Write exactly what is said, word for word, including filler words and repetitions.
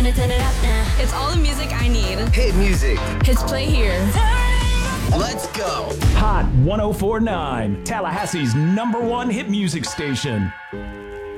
to turn it up now. It's all the music I need. Hit music. Hits play here. Let's go. Hot ten forty-nine, Tallahassee's number one hit music station.